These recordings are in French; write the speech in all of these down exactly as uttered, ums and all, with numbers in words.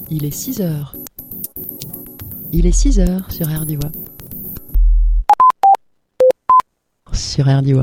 Il est six heures. Il est six heures sur R D W A. Sur R D W A.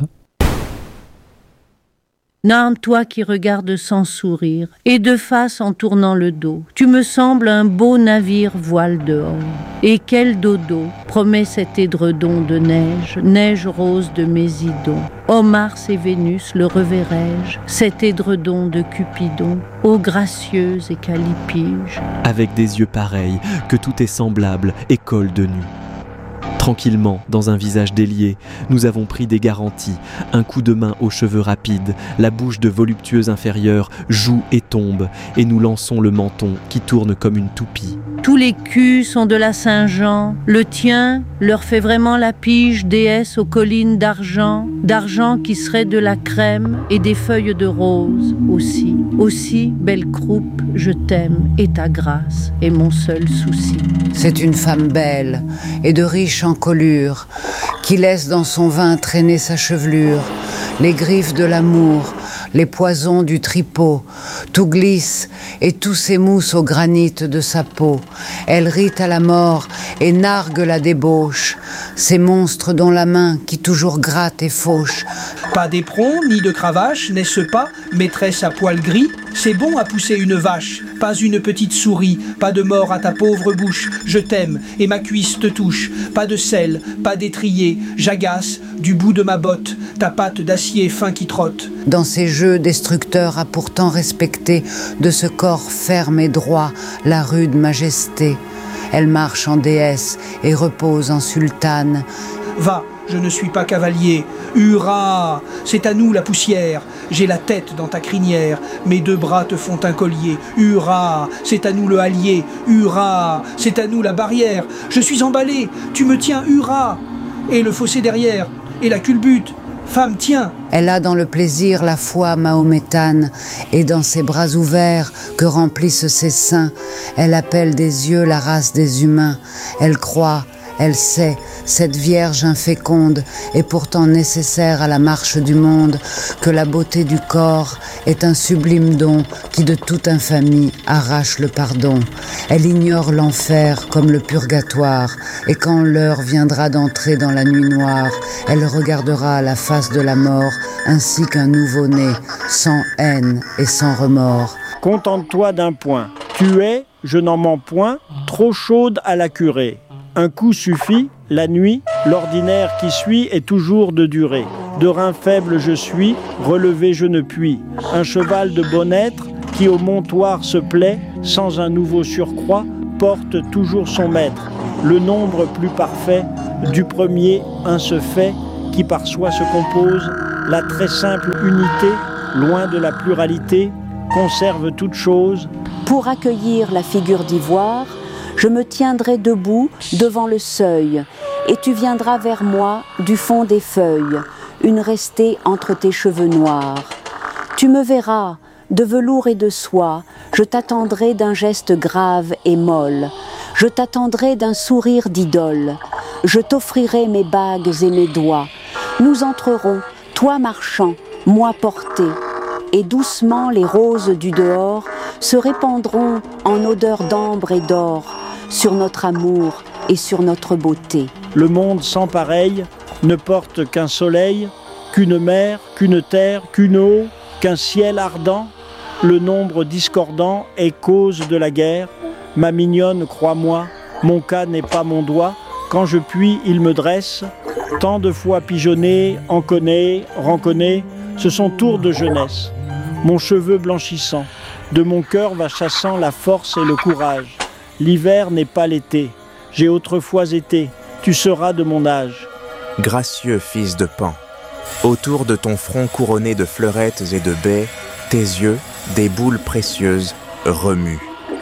Nan, toi qui regardes sans sourire, et de face en tournant le dos, tu me sembles un beau navire voile dehors. Et quel dodo promet cet édredon de neige, neige rose de Mésidon. Ô Mars et Vénus, le reverrai-je, cet édredon de Cupidon, ô gracieuse et calipige. Avec des yeux pareils, que tout est semblable et colle de nu. Tranquillement, dans un visage délié, nous avons pris des garanties, un coup de main aux cheveux rapides, la bouche de voluptueuse inférieure joue et tombe, et nous lançons le menton qui tourne comme une toupie. Tous les culs sont de la Saint-Jean, le tien leur fait vraiment la pige, déesse aux collines d'argent, d'argent qui serait de la crème et des feuilles de rose aussi. Aussi, belle croupe, je t'aime et ta grâce est mon seul souci. C'est une femme belle et de riche encolure qui laisse dans son vin traîner sa chevelure, les griffes de l'amour, les poisons du tripot, tout glisse et tout s'émousse au granit de sa peau. Elle rit à la mort et nargue la débauche, ces monstres dont la main qui toujours gratte et fauche. Pas d'éperon ni de cravache, n'est-ce pas, maîtresse à poil gris? C'est bon à pousser une vache, pas une petite souris, pas de mort à ta pauvre bouche. Je t'aime et ma cuisse te touche, pas de sel, pas d'étrier, j'agace du bout de ma botte, ta patte d'acier fin qui trotte. Dans ces jeux destructeurs a pourtant respecté de ce corps ferme et droit la rude majesté. Elle marche en déesse et repose en sultane. Va, je ne suis pas cavalier. Hurrah, c'est à nous la poussière. J'ai la tête dans ta crinière, mes deux bras te font un collier. Hurrah, c'est à nous le hallier. Hurrah, c'est à nous la barrière. Je suis emballé, tu me tiens, hurrah. Et le fossé derrière, et la culbute. Femme, tiens. Elle a dans le plaisir la foi mahométane, et dans ses bras ouverts que remplissent ses seins, elle appelle des yeux la race des humains. Elle croit, elle sait, cette vierge inféconde est pourtant nécessaire à la marche du monde, que la beauté du corps est un sublime don qui de toute infamie arrache le pardon. Elle ignore l'enfer comme le purgatoire, et quand l'heure viendra d'entrer dans la nuit noire, elle regardera à la face de la mort ainsi qu'un nouveau-né, sans haine et sans remords. Contente-toi d'un point, tu es, je n'en mens point, trop chaude à la curée. Un coup suffit, la nuit, l'ordinaire qui suit est toujours de durée. De rein faible je suis, relevé je ne puis. Un cheval de bon être, qui au montoir se plaît, sans un nouveau surcroît, porte toujours son maître. Le nombre plus parfait, du premier un se fait, qui par soi se compose, la très simple unité, loin de la pluralité, conserve toute chose. Pour accueillir la figure d'ivoire, je me tiendrai debout devant le seuil, et tu viendras vers moi du fond des feuilles, une restée entre tes cheveux noirs. Tu me verras, de velours et de soie, je t'attendrai d'un geste grave et molle, je t'attendrai d'un sourire d'idole, je t'offrirai mes bagues et mes doigts. Nous entrerons, toi marchant, moi porté, et doucement les roses du dehors se répandront en odeur d'ambre et d'or sur notre amour et sur notre beauté. Le monde sans pareil ne porte qu'un soleil, qu'une mer, qu'une terre, qu'une eau, qu'un ciel ardent. Le nombre discordant est cause de la guerre. Ma mignonne, crois-moi, mon cas n'est pas mon doigt. Quand je puis, il me dresse. Tant de fois pigeonné, en connaît, renconné, ce sont tours de jeunesse. Mon cheveu blanchissant, de mon cœur va chassant la force et le courage. L'hiver n'est pas l'été, j'ai autrefois été, tu seras de mon âge. Gracieux fils de Pan, autour de ton front couronné de fleurettes et de baies, tes yeux, des boules précieuses, remuent.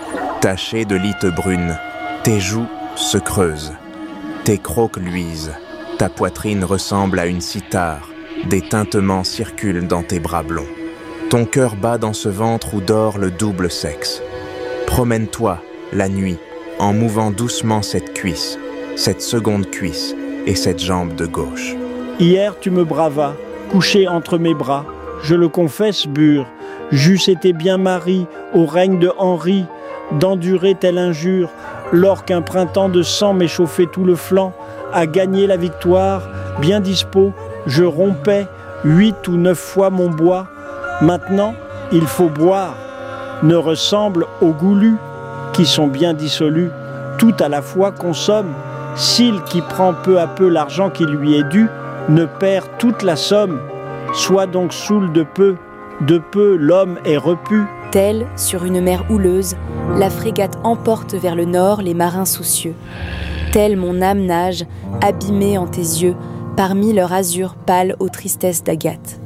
Tachés de lites brunes, tes joues se creusent, tes crocs luisent, ta poitrine ressemble à une cithare, des tintements circulent dans tes bras blonds. Ton cœur bat dans ce ventre où dort le double sexe. Promène-toi, la nuit, en mouvant doucement cette cuisse, cette seconde cuisse et cette jambe de gauche. Hier tu me bravas, couché entre mes bras, je le confesse, Bure, j'eusse été bien mari au règne de Henri, d'endurer telle injure, lors qu'un printemps de sang m'échauffait tout le flanc, à gagner la victoire, bien dispo, je rompais huit ou neuf fois mon bois. Maintenant, il faut boire, ne ressemble aux goulus, qui sont bien dissolus, tout à la fois consomme. S'il qui prend peu à peu l'argent qui lui est dû, ne perd toute la somme, soit donc saoul de peu, de peu l'homme est repu. Telle, sur une mer houleuse, la frégate emporte vers le nord les marins soucieux. Telle mon âme nage, abîmée en tes yeux, parmi leur azur pâle aux tristesses d'Agathe.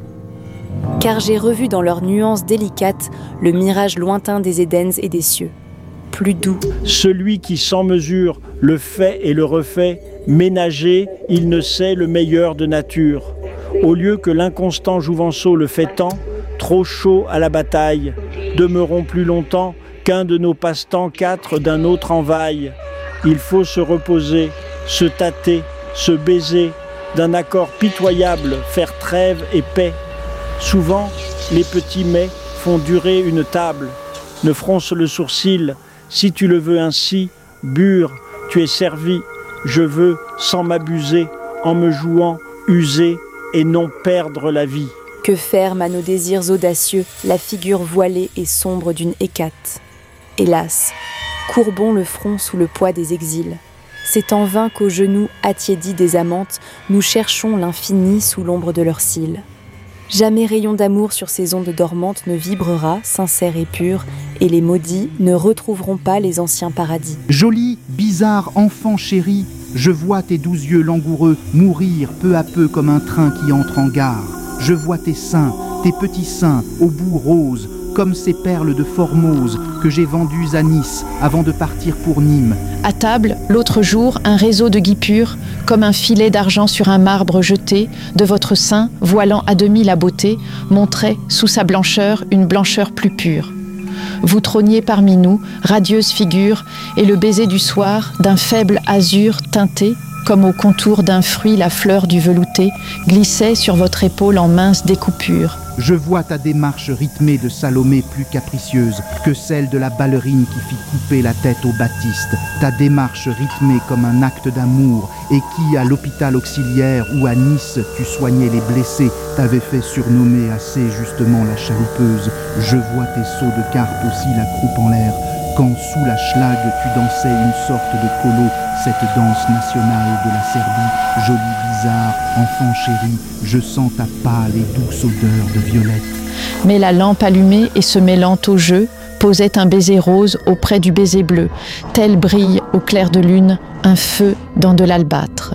Car j'ai revu dans leurs nuances délicates le mirage lointain des Édens et des cieux. Plus doux. Celui qui sans mesure le fait et le refait, ménager, il ne sait le meilleur de nature. Au lieu que l'inconstant Jouvenceau le fait tant, trop chaud à la bataille, demeurons plus longtemps qu'un de nos passe-temps quatre d'un autre envaille. Il faut se reposer, se tâter, se baiser, d'un accord pitoyable, faire trêve et paix. Souvent, les petits mets font durer une table. Ne fronce le sourcil, si tu le veux ainsi, bure, tu es servi. Je veux, sans m'abuser, en me jouant, user et non perdre la vie. Que ferme à nos désirs audacieux la figure voilée et sombre d'une hécate. Hélas, courbons le front sous le poids des exils. C'est en vain qu'aux genoux attiédis des amantes, nous cherchons l'infini sous l'ombre de leurs cils. Jamais rayon d'amour sur ces ondes dormantes ne vibrera, sincère et pur, et les maudits ne retrouveront pas les anciens paradis. Joli, bizarre enfant chéri, je vois tes doux yeux langoureux mourir peu à peu comme un train qui entre en gare. Je vois tes seins, tes petits seins, au bout roses, comme ces perles de Formose que j'ai vendues à Nice avant de partir pour Nîmes. À table, l'autre jour, un réseau de guipures, comme un filet d'argent sur un marbre jeté, de votre sein, voilant à demi la beauté, montrait, sous sa blancheur, une blancheur plus pure. Vous trôniez parmi nous, radieuse figure, et le baiser du soir, d'un faible azur teinté, comme au contour d'un fruit la fleur du velouté, glissait sur votre épaule en mince découpure. Je vois ta démarche rythmée de Salomé plus capricieuse que celle de la ballerine qui fit couper la tête au Baptiste. Ta démarche rythmée comme un acte d'amour et qui, à l'hôpital auxiliaire ou à Nice, tu soignais les blessés, t'avait fait surnommer assez justement la chaloupeuse. Je vois tes sauts de carpe aussi la croupe en l'air, quand sous la schlag tu dansais une sorte de colo, cette danse nationale de la Serbie. Joli bizarre, enfant chéri, je sens ta pâle et douce odeur de violette. Mais la lampe allumée et se mêlant au jeu, posait un baiser rose auprès du baiser bleu, tel brille au clair de lune un feu dans de l'albâtre.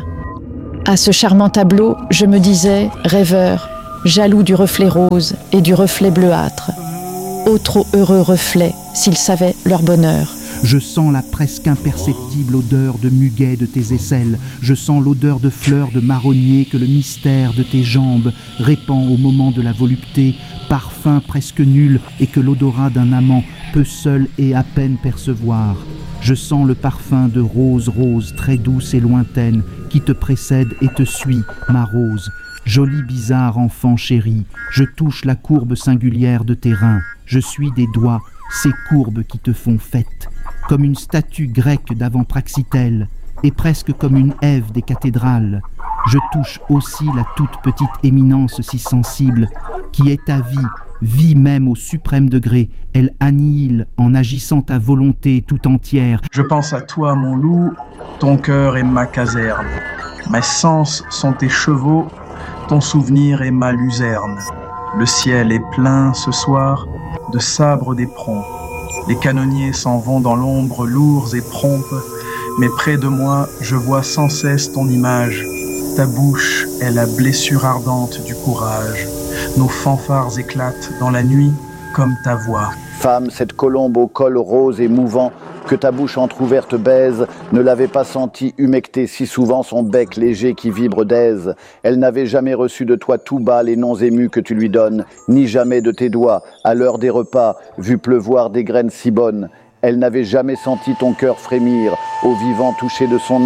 À ce charmant tableau, je me disais, rêveur, jaloux du reflet rose et du reflet bleuâtre. Ô trop heureux reflets, s'ils savaient leur bonheur. Je sens la presque imperceptible odeur de muguet de tes aisselles. Je sens l'odeur de fleurs de marronnier que le mystère de tes jambes répand au moment de la volupté, parfum presque nul et que l'odorat d'un amant peut seul et à peine percevoir. Je sens le parfum de rose rose très douce et lointaine qui te précède et te suit, ma rose. Joli bizarre enfant chéri, je touche la courbe singulière de tes reins. Je suis des doigts, ces courbes qui te font fête, comme une statue grecque d'avant Praxitèle, et presque comme une Ève des cathédrales. Je touche aussi la toute petite éminence si sensible, qui est ta vie, vie même au suprême degré. Elle annihile en agissant ta volonté tout entière. Je pense à toi, mon loup, ton cœur est ma caserne. Mes sens sont tes chevaux, ton souvenir est ma luzerne. Le ciel est plein ce soir de sabres d'éperons. Les canonniers s'en vont dans l'ombre lourds et prompts, mais près de moi, je vois sans cesse ton image. Ta bouche est la blessure ardente du courage. Nos fanfares éclatent dans la nuit comme ta voix. Femme, cette colombe au col rose et mouvant, que ta bouche entr'ouverte baise, ne l'avait pas senti humecter si souvent son bec léger qui vibre d'aise. Elle n'avait jamais reçu de toi tout bas les noms émus que tu lui donnes, ni jamais de tes doigts, à l'heure des repas, vu pleuvoir des graines si bonnes. Elle n'avait jamais senti ton cœur frémir, au vivant toucher de son aile,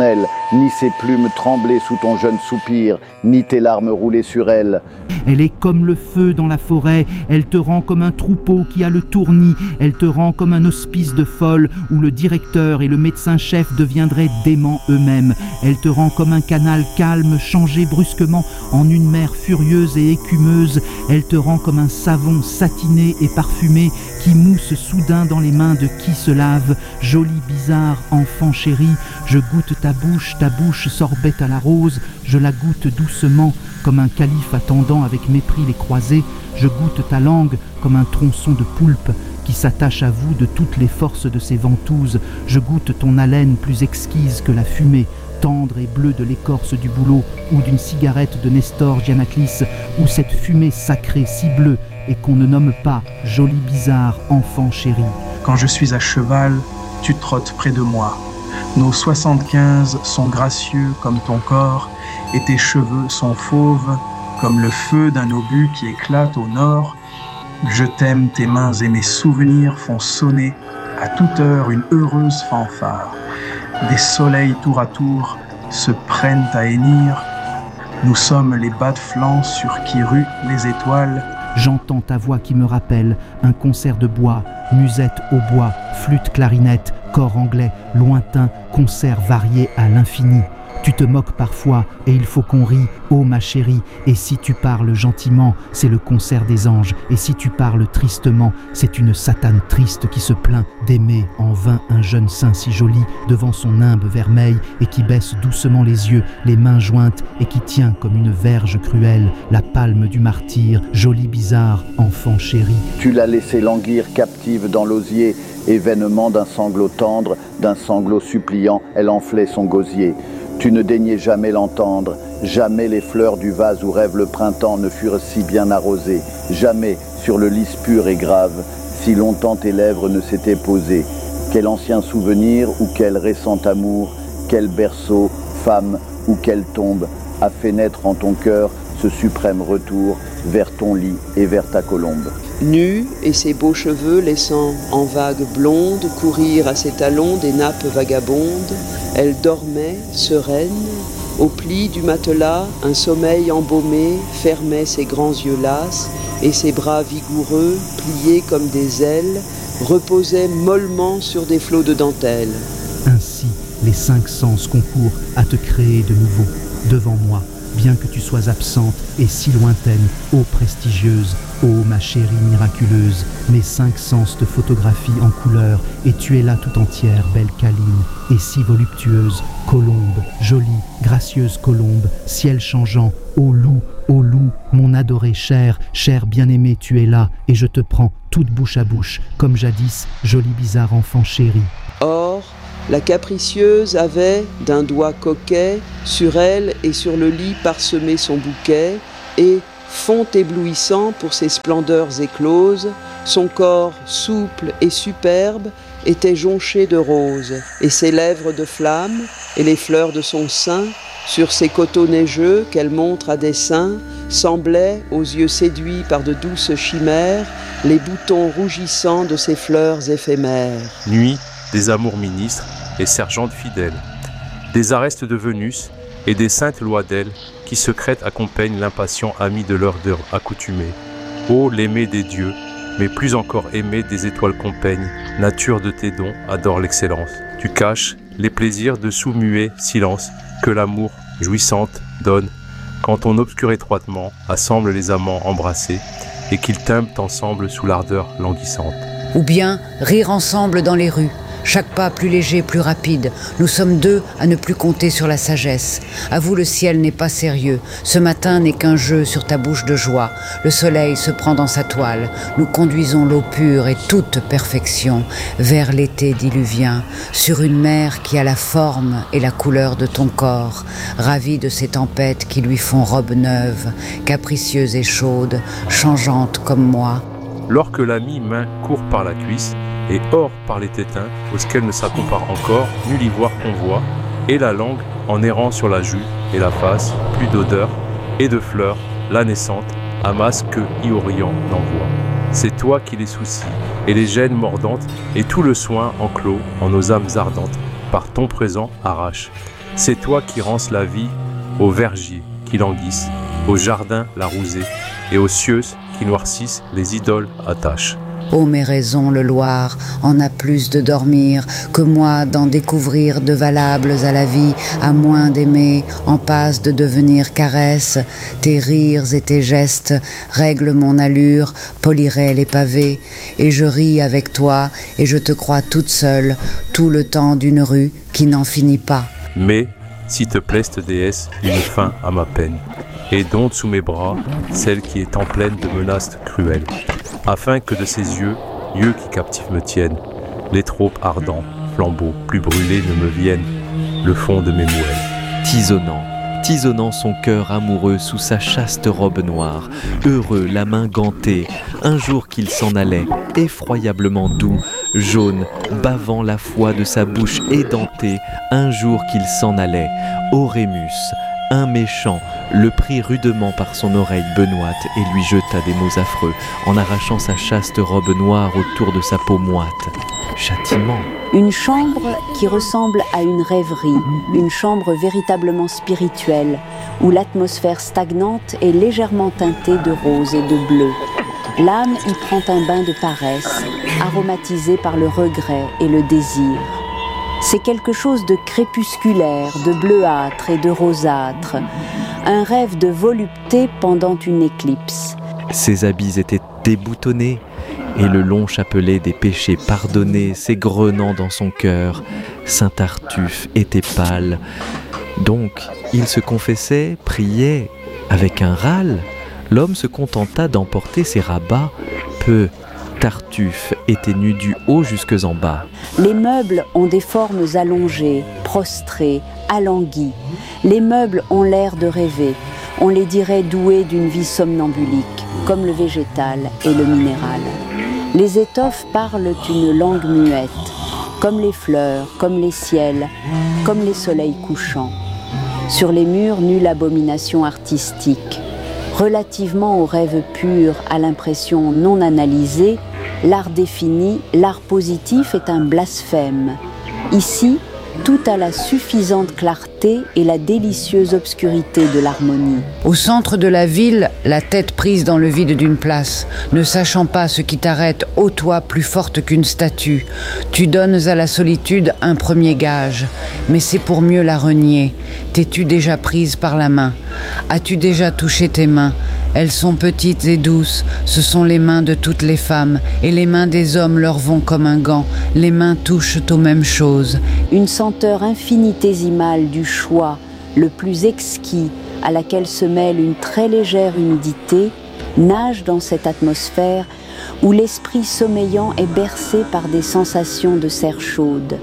ni ses plumes trembler sous ton jeune soupir, ni tes larmes rouler sur elle. Elle est comme le feu dans la forêt, elle te rend comme un troupeau qui a le tournis, elle te rend comme un hospice de folle où le directeur et le médecin-chef deviendraient déments eux-mêmes. Elle te rend comme un canal calme changé brusquement en une mer furieuse et écumeuse. Elle te rend comme un savon satiné et parfumé qui mousse soudain dans les mains de qui se lave. Joli, bizarre, enfant chéri, je goûte ta bouche, ta bouche sorbet à la rose, je la goûte doucement comme un calife attendant avec mépris les croisés, je goûte ta langue comme un tronçon de poulpe qui s'attache à vous de toutes les forces de ses ventouses, je goûte ton haleine plus exquise que la fumée, tendre et bleue de l'écorce du bouleau ou d'une cigarette de Nestor Giannaklis, ou cette fumée sacrée si bleue et qu'on ne nomme pas joli bizarre enfant chéri. Quand je suis à cheval, tu trottes près de moi. Nos soixante-quinze sont gracieux comme ton corps, et tes cheveux sont fauves comme le feu d'un obus qui éclate au nord. Je t'aime, tes mains et mes souvenirs font sonner à toute heure une heureuse fanfare. Des soleils tour à tour se prennent à hennir. Nous sommes les bas de flanc sur qui ruent les étoiles. J'entends ta voix qui me rappelle un concert de bois, musette au bois, flûte, clarinette, corps anglais, lointain, concert varié à l'infini. Tu te moques parfois et il faut qu'on rie, ô ma chérie, et si tu parles gentiment, c'est le concert des anges, et si tu parles tristement, c'est une satane triste qui se plaint d'aimer en vain un jeune sein si joli devant son nimbe vermeil et qui baisse doucement les yeux, les mains jointes et qui tient comme une verge cruelle la palme du martyr, joli bizarre, enfant chéri. Tu l'as laissé languir captive dans l'osier, et vainement d'un sanglot tendre, d'un sanglot suppliant, elle enflait son gosier. Tu ne daignais jamais l'entendre, jamais les fleurs du vase où rêve le printemps ne furent si bien arrosées, jamais sur le lys pur et grave, si longtemps tes lèvres ne s'étaient posées. Quel ancien souvenir ou quel récent amour, quel berceau, femme ou quelle tombe a fait naître en ton cœur ce suprême retour vers ton lit et vers ta colombe. Nue et ses beaux cheveux laissant en vagues blondes courir à ses talons des nappes vagabondes, elle dormait, sereine, au pli du matelas, un sommeil embaumé fermait ses grands yeux lasses et ses bras vigoureux, pliés comme des ailes, reposaient mollement sur des flots de dentelle. Ainsi, les cinq sens concourent à te créer de nouveau, devant moi, bien que tu sois absente et si lointaine, ô prestigieuse, ô ma chérie miraculeuse, mes cinq sens te photographient en couleur, et tu es là tout entière, belle câline, et si voluptueuse, colombe, jolie, gracieuse colombe, ciel changeant, ô loup, ô loup, mon adoré cher, cher bien-aimé, tu es là, et je te prends toute bouche à bouche, comme jadis, joli bizarre enfant chéri. Or, la capricieuse avait, d'un doigt coquet, sur elle et sur le lit parsemé son bouquet, et, fond éblouissant pour ses splendeurs écloses, son corps souple et superbe était jonché de roses, et ses lèvres de flamme, et les fleurs de son sein, sur ses coteaux neigeux qu'elle montre à dessein, semblaient, aux yeux séduits par de douces chimères, les boutons rougissants de ses fleurs éphémères. Nuit, des amours ministres et sergentes fidèles, des Arestes de Vénus et des saintes lois d'elle qui secrètes accompagnent l'impatient ami de l'heure d'heure accoutumée. Ô l'aimé des dieux, mais plus encore aimé des étoiles compagnes, nature de tes dons adore l'excellence. Tu caches les plaisirs de sous-muet silence que l'amour jouissante donne quand on obscure étroitement assemble les amants embrassés et qu'ils timbent ensemble sous l'ardeur languissante. Ou bien rire ensemble dans les rues, chaque pas plus léger, plus rapide. Nous sommes deux à ne plus compter sur la sagesse. À vous, le ciel n'est pas sérieux. Ce matin n'est qu'un jeu sur ta bouche de joie. Le soleil se prend dans sa toile. Nous conduisons l'eau pure et toute perfection vers l'été diluvien, sur une mer qui a la forme et la couleur de ton corps, ravie de ces tempêtes qui lui font robe neuve, capricieuse et chaude, changeante comme moi. Lors que l'ami main court par la cuisse, et or par les tétins, auxquels ne s'accompare encore nul ivoire qu'on voit, et la langue, en errant sur la joue et la face, plus d'odeur et de fleurs, la naissante, amasse que Iorian n'envoie. C'est toi qui les soucies, et les gênes mordantes, et tout le soin enclos en nos âmes ardentes, par ton présent arrache. C'est toi qui rances la vie aux vergers qui languissent, aux jardins la rousée, et aux cieux qui noircissent les idoles attachent. Ô mes raisons, le Loir en a plus de dormir que moi d'en découvrir de valables à la vie, à moins d'aimer, en passe de devenir caresse. Tes rires et tes gestes règlent mon allure, poliraient les pavés, et je ris avec toi, et je te crois toute seule, tout le temps d'une rue qui n'en finit pas. Mais, si te plaise, déesse, une fin à ma peine, et dompte sous mes bras celle qui est en pleine de menaces cruelles, afin que de ses yeux, yeux qui captifs me tiennent, les tropes ardents, flambeaux, plus brûlés ne me viennent, le fond de mes moelles. Tisonnant, tisonnant son cœur amoureux sous sa chaste robe noire, heureux, la main gantée, un jour qu'il s'en allait, effroyablement doux, jaune, bavant la foi de sa bouche édentée, un jour qu'il s'en allait, Orémus, un méchant, le prit rudement par son oreille benoîte et lui jeta des mots affreux en arrachant sa chaste robe noire autour de sa peau moite. Châtiment. Une chambre qui ressemble à une rêverie, une chambre véritablement spirituelle, où l'atmosphère stagnante est légèrement teintée de rose et de bleu. L'âme y prend un bain de paresse, aromatisé par le regret et le désir. C'est quelque chose de crépusculaire, de bleuâtre et de rosâtre, un rêve de volupté pendant une éclipse. Ses habits étaient déboutonnés, et le long chapelet des péchés pardonnés s'égrenant dans son cœur, Saint Tartuffe était pâle. Donc, il se confessait, priait, avec un râle. L'homme se contenta d'emporter ses rabats, peu. Tartuffe était nu du haut jusque en bas. Les meubles ont des formes allongées, prostrées, alanguies. Les meubles ont l'air de rêver. On les dirait doués d'une vie somnambulique, comme le végétal et le minéral. Les étoffes parlent une langue muette, comme les fleurs, comme les ciels, comme les soleils couchants. Sur les murs, nulle abomination artistique. Relativement au rêve pur, à l'impression non analysée, l'art défini, l'art positif est un blasphème. Ici, tout a la suffisante clarté et la délicieuse obscurité de l'harmonie. Au centre de la ville, la tête prise dans le vide d'une place, ne sachant pas ce qui t'arrête, ô toi plus forte qu'une statue, tu donnes à la solitude un premier gage, mais c'est pour mieux la renier. T'es-tu déjà prise par la main? As-tu déjà touché tes mains? Elles sont petites et douces, ce sont les mains de toutes les femmes, et les mains des hommes leur vont comme un gant, les mains touchent aux mêmes choses. Une senteur infinitésimale du choix, le plus exquis, à laquelle se mêle une très légère humidité, nage dans cette atmosphère où l'esprit sommeillant est bercé par des sensations de serre chaude.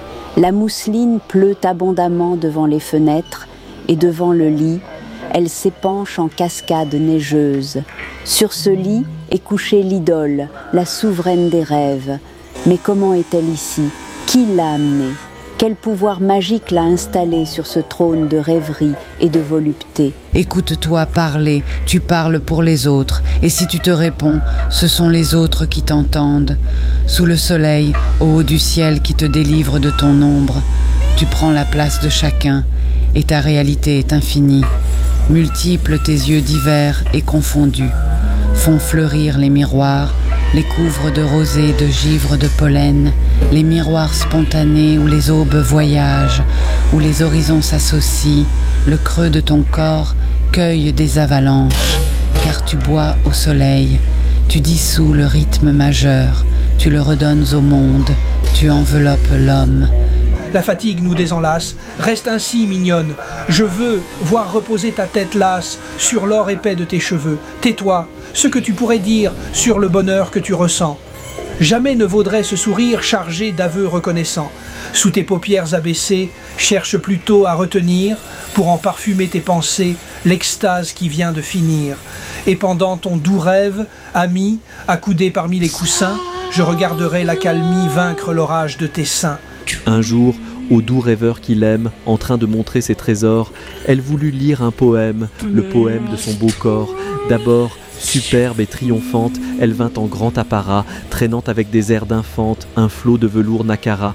La mousseline pleut abondamment devant les fenêtres et devant le lit, elle s'épanche en cascade neigeuse. Sur ce lit est couchée l'idole, la souveraine des rêves. Mais comment est-elle ici? Qui l'a amenée? Quel pouvoir magique l'a installée sur ce trône de rêverie et de volupté? Écoute-toi parler, tu parles pour les autres, et si tu te réponds, ce sont les autres qui t'entendent. Sous le soleil, au haut du ciel qui te délivre de ton ombre, tu prends la place de chacun, et ta réalité est infinie. Multiples tes yeux divers et confondus, font fleurir les miroirs, les couvrent de rosée, de givre, de pollen, les miroirs spontanés où les aubes voyagent, où les horizons s'associent, le creux de ton corps cueille des avalanches, car tu bois au soleil, tu dissous le rythme majeur, tu le redonnes au monde, tu enveloppes l'homme. La fatigue nous désenlace. Reste ainsi, mignonne. Je veux voir reposer ta tête lasse sur l'or épais de tes cheveux. Tais-toi, ce que tu pourrais dire sur le bonheur que tu ressens. Jamais ne vaudrait ce sourire chargé d'aveux reconnaissants. Sous tes paupières abaissées, cherche plutôt à retenir, pour en parfumer tes pensées, l'extase qui vient de finir. Et pendant ton doux rêve, ami, accoudé parmi les coussins, je regarderai l'accalmie vaincre l'orage de tes seins. Un jour, au doux rêveur qu'il aime, en train de montrer ses trésors, elle voulut lire un poème, le poème de son beau corps. D'abord, superbe et triomphante, elle vint en grand apparat, traînant avec des airs d'infante un flot de velours nacara.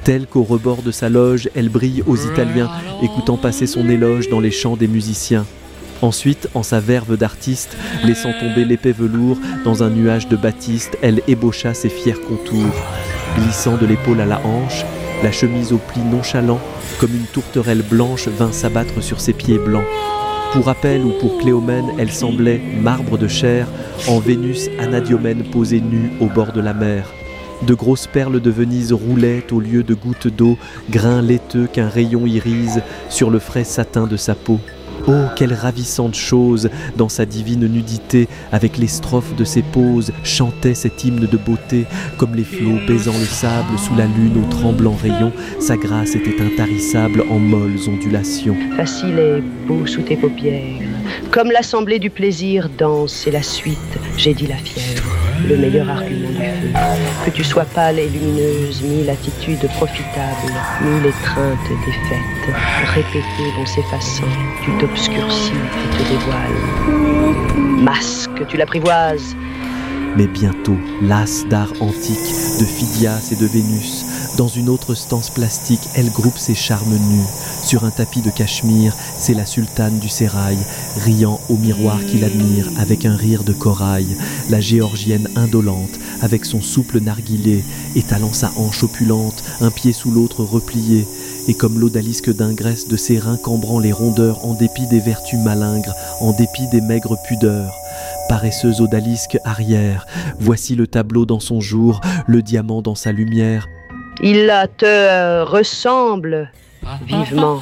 Telle qu'au rebord de sa loge, elle brille aux Italiens, écoutant passer son éloge dans les chants des musiciens. Ensuite, en sa verve d'artiste, laissant tomber l'épais velours, dans un nuage de batiste, elle ébaucha ses fiers contours. Glissant de l'épaule à la hanche, la chemise aux plis nonchalants, comme une tourterelle blanche vint s'abattre sur ses pieds blancs. Pour Apelle ou pour Cléomène, elle semblait, marbre de chair, en Vénus anadiomène posée nue au bord de la mer. De grosses perles de Venise roulaient au lieu de gouttes d'eau, grains laiteux qu'un rayon irise sur le frais satin de sa peau. Oh, quelle ravissante chose, dans sa divine nudité, avec les strophes de ses poses, chantait cet hymne de beauté, comme les flots baisant le sable sous la lune aux tremblants rayons, sa grâce était intarissable en molles ondulations. Facile et beau sous tes paupières, comme l'assemblée du plaisir dense et la suite, j'ai dit la fièvre, le meilleur argument du feu. Que tu sois pâle et lumineuse, mille attitudes profitables, mille étreintes défaites, répétées vont s'effaçant, tu t'obscurcis et te dévoiles. Masque, tu l'apprivoises. Mais bientôt, lasse d'art antique, de Phidias et de Vénus, dans une autre stance plastique, elle groupe ses charmes nus. Sur un tapis de cachemire, c'est la sultane du sérail, riant au miroir qui l'admire avec un rire de corail. La géorgienne indolente, avec son souple narguilé, étalant sa hanche opulente, un pied sous l'autre replié. Et comme l'odalisque d'ingresse de ses reins cambrant les rondeurs en dépit des vertus malingres, en dépit des maigres pudeurs. Paresseuse odalisque arrière, voici le tableau dans son jour, le diamant dans sa lumière. Il te euh, ressemble vivement,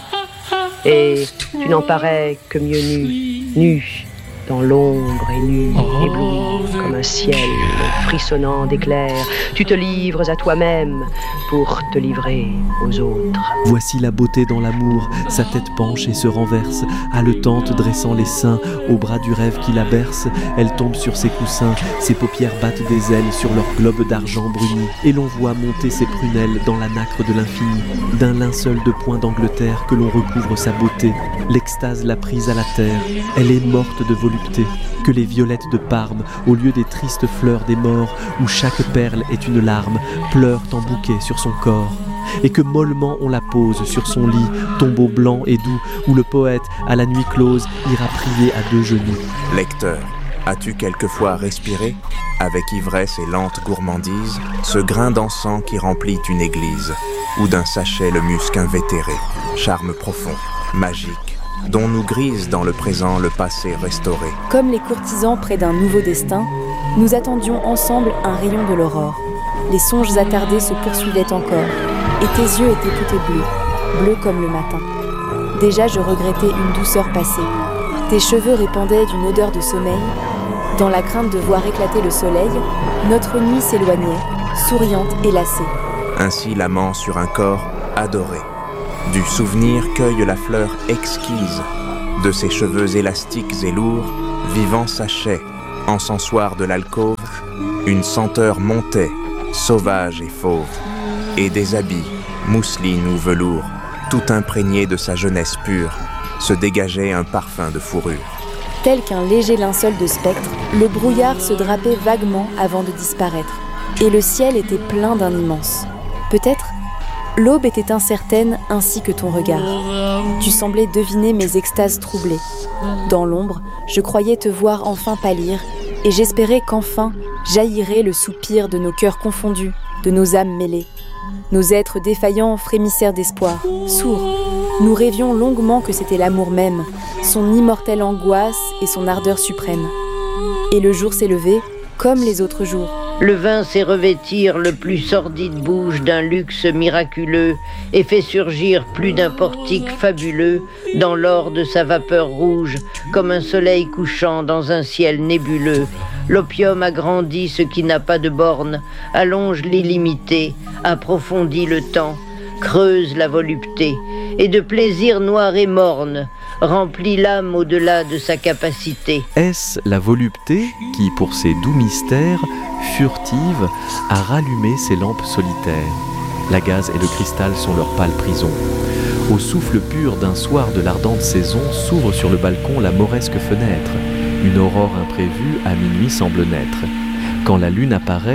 et tu n'en parais que mieux nu, nu, dans l'ombre et nu, ébloui comme un ciel frissonnant d'éclairs. Tu te livres à toi-même pour te livrer aux autres. Voici la beauté dans l'amour, sa tête penche et se renverse, haletante dressant les seins, au bras du rêve qui la berce. Elle tombe sur ses coussins, ses paupières battent des ailes sur leur globe d'argent bruni, et l'on voit monter ses prunelles dans la nacre de l'infini. D'un linceul de point d'Angleterre que l'on recouvre sa beauté, l'extase l'a prise à la terre, elle est morte de volupté, que les violettes de Parme, au lieu des tristes fleurs des morts, où chaque perle est une larme, pleurent en bouquet sur son corps. Et que mollement on la pose sur son lit, tombeau blanc et doux, où le poète, à la nuit close, ira prier à deux genoux. Lecteur, as-tu quelquefois respiré, avec ivresse et lente gourmandise, ce grain d'encens qui remplit une église, ou d'un sachet le musc invétéré, charme profond, magique, dont nous grise dans le présent le passé restauré. Comme les courtisans près d'un nouveau destin, nous attendions ensemble un rayon de l'aurore. Les songes attardés se poursuivaient encore, et tes yeux étaient tout bleus, bleus comme le matin. Déjà je regrettais une douceur passée. Tes cheveux répandaient d'une odeur de sommeil. Dans la crainte de voir éclater le soleil, notre nuit s'éloignait, souriante et lassée. Ainsi l'amant sur un corps adoré. Du souvenir cueille la fleur exquise. De ses cheveux élastiques et lourds, vivant sachet, encensoir de l'alcôve, une senteur montait, sauvage et fauve. Et des habits, mousseline ou velours, tout imprégné de sa jeunesse pure, se dégageait un parfum de fourrure. Tel qu'un léger linceul de spectre, le brouillard se drapait vaguement avant de disparaître, et le ciel était plein d'un immense. Peut-être l'aube était incertaine ainsi que ton regard. Tu semblais deviner mes extases troublées. Dans l'ombre, je croyais te voir enfin pâlir, et j'espérais qu'enfin jaillirait le soupir de nos cœurs confondus, de nos âmes mêlées. Nos êtres défaillants frémissèrent d'espoir, sourds. Nous rêvions longuement que c'était l'amour même, son immortelle angoisse et son ardeur suprême. Et le jour s'est levé, comme les autres jours. Le vin sait revêtir le plus sordide bouge d'un luxe miraculeux et fait surgir plus d'un portique fabuleux dans l'or de sa vapeur rouge, comme un soleil couchant dans un ciel nébuleux. L'opium agrandit ce qui n'a pas de borne, allonge l'illimité, approfondit le temps, creuse la volupté, et de plaisir noir et morne, remplit l'âme au-delà de sa capacité. Est-ce la volupté qui, pour ses doux mystères, furtive, a rallumé ses lampes solitaires? La gaze et le cristal sont leurs pâles prisons. Au souffle pur d'un soir de l'ardente saison s'ouvre sur le balcon la mauresque fenêtre. Une aurore imprévue à minuit semble naître. Quand la lune apparaît,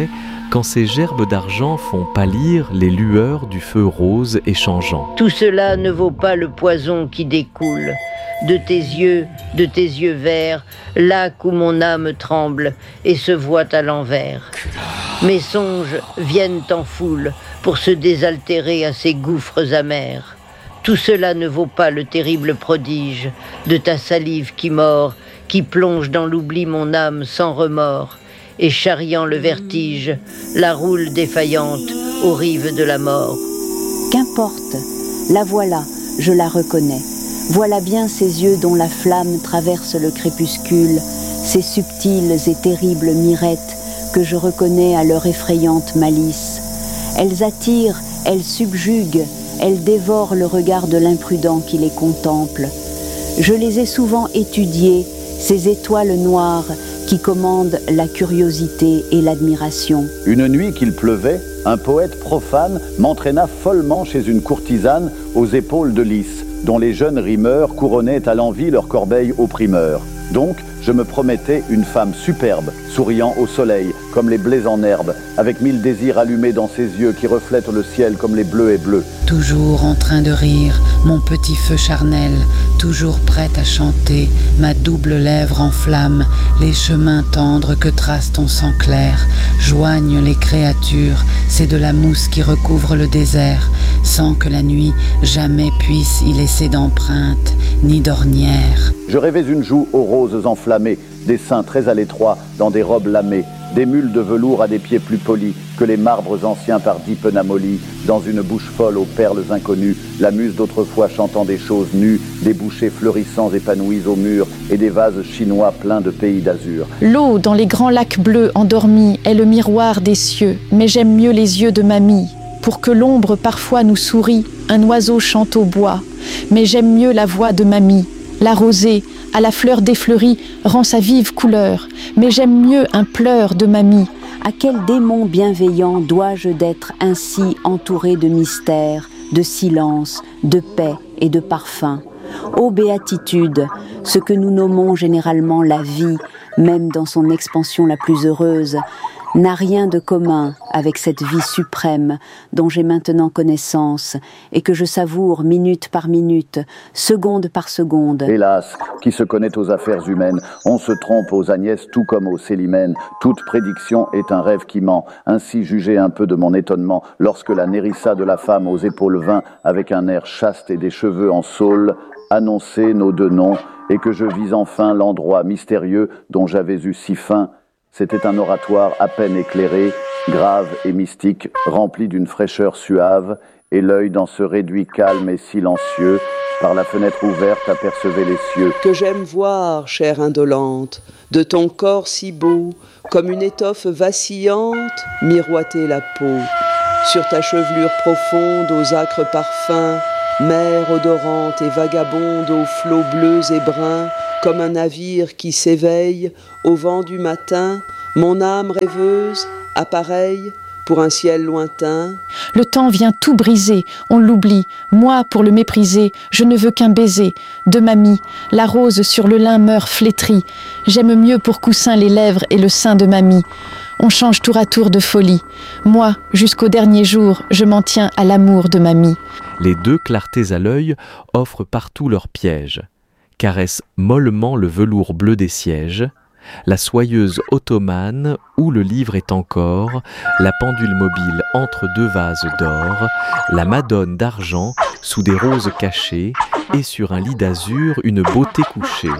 quand ces gerbes d'argent font pâlir les lueurs du feu rose et changeant. Tout cela ne vaut pas le poison qui découle de tes yeux, de tes yeux verts, lac où mon âme tremble et se voit à l'envers. Mes songes viennent en foule pour se désaltérer à ces gouffres amers. Tout cela ne vaut pas le terrible prodige de ta salive qui mord, qui plonge dans l'oubli mon âme sans remords, et charriant le vertige, la roule défaillante aux rives de la mort. Qu'importe, la voilà, je la reconnais. Voilà bien ces yeux dont la flamme traverse le crépuscule, ces subtiles et terribles mirettes que je reconnais à leur effrayante malice. Elles attirent, elles subjuguent, elles dévorent le regard de l'imprudent qui les contemple. Je les ai souvent étudiées, ces étoiles noires qui commandent la curiosité et l'admiration. Une nuit qu'il pleuvait, un poète profane m'entraîna follement chez une courtisane aux épaules de lys, dont les jeunes rimeurs couronnaient à l'envi leur corbeille aux primeurs. Donc, je me promettais une femme superbe, souriant au soleil, comme les blés en herbe, avec mille désirs allumés dans ses yeux qui reflètent le ciel comme les bleus et bleus. Toujours en train de rire, mon petit feu charnel, toujours prête à chanter, ma double lèvre en flamme, les chemins tendres que trace ton sang clair, joignent les créatures, c'est de la mousse qui recouvre le désert, sans que la nuit jamais puisse y laisser d'empreinte, ni d'ornière. Je rêvais une joue aux roses enflammées, des seins très à l'étroit dans des robes lamées, des mules de velours à des pieds plus polis que les marbres anciens par Dipenamolie, dans une bouche folle aux perles inconnues, la muse d'autrefois chantant des choses nues, des bouchers fleurissants épanouis au mur et des vases chinois pleins de pays d'azur. L'eau dans les grands lacs bleus endormis est le miroir des cieux, mais j'aime mieux les yeux de mamie. Pour que l'ombre parfois nous sourie, un oiseau chante au bois, mais j'aime mieux la voix de mamie. La rosée, à la fleur défleurie, rend sa vive couleur, mais j'aime mieux un pleur de mamie. À quel démon bienveillant dois-je d'être ainsi entouré de mystères, de silence, de paix et de parfum? Ô béatitude, ce que nous nommons généralement la vie, même dans son expansion la plus heureuse, n'a rien de commun avec cette vie suprême dont j'ai maintenant connaissance et que je savoure minute par minute, seconde par seconde. Hélas, qui se connaît aux affaires humaines, on se trompe aux Agnès tout comme aux Célimènes. Toute prédiction est un rêve qui ment. Ainsi jugez un peu de mon étonnement lorsque la Nérissa de la femme aux épaules vingt, avec un air chaste et des cheveux en saule, annonçait nos deux noms et que je vis enfin l'endroit mystérieux dont j'avais eu si faim. C'était un oratoire à peine éclairé, grave et mystique, rempli d'une fraîcheur suave, et l'œil dans ce réduit calme et silencieux, par la fenêtre ouverte apercevait les cieux. Que j'aime voir, chère indolente, de ton corps si beau, comme une étoffe vacillante, miroiter la peau. Sur ta chevelure profonde aux âcres parfums, mer odorante et vagabonde aux flots bleus et bruns, comme un navire qui s'éveille au vent du matin, mon âme rêveuse, appareille pour un ciel lointain. Le temps vient tout briser, on l'oublie. Moi, pour le mépriser, je ne veux qu'un baiser de mamie. La rose sur le lin meurt flétrie. J'aime mieux pour coussin les lèvres et le sein de mamie. On change tour à tour de folie. Moi, jusqu'au dernier jour, je m'en tiens à l'amour de mamie. Les deux clartés à l'œil offrent partout leurs pièges, caressent mollement le velours bleu des sièges, la soyeuse ottomane où le livre est encore, la pendule mobile entre deux vases d'or, la madone d'argent sous des roses cachées et sur un lit d'azur une beauté couchée.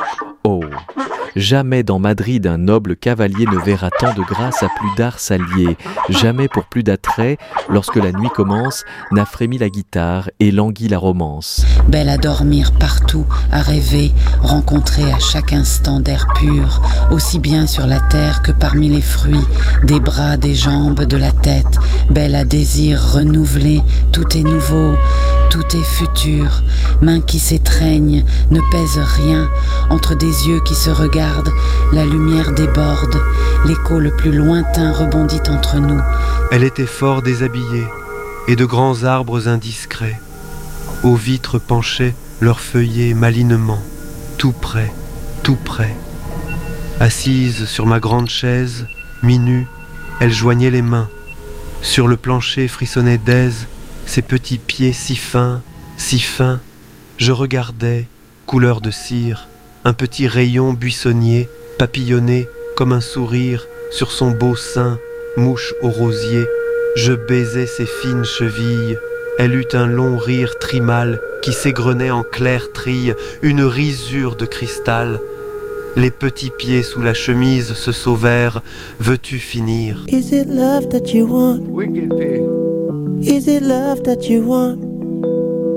Oh, jamais dans Madrid un noble cavalier ne verra tant de grâce à plus d'art s'allier, jamais pour plus d'attrait, lorsque la nuit commence, n'a frémi la guitare et languit la romance. Belle à dormir partout, à rêver, rencontrer à chaque instant d'air pur, aussi bien sur la terre que parmi les fruits, des bras, des jambes, de la tête, belle à désir renouvelé, tout est nouveau, tout est futur, mains qui s'étreignent, ne pèsent rien, entre des yeux qui se regardent, la lumière déborde, l'écho le plus lointain rebondit entre nous. Elle était fort déshabillée, et de grands arbres indiscrets, aux vitres penchaient leurs feuillets malinement, tout près, tout près. Assise sur ma grande chaise, mi-nue, Elle joignait les mains. Sur le plancher frissonnait d'aise, ses petits pieds si fins, si fins. Je regardais, couleur de cire, un petit rayon buissonnier, papillonné comme un sourire sur son beau sein, mouche au rosier. Je baisais ses fines chevilles. Elle eut un long rire trimal qui s'égrenait en clair trille, une risure de cristal. Les petits pieds sous la chemise se sauvèrent. Veux-tu finir? Is it love that you want? Wicked pig. Is it love that you want?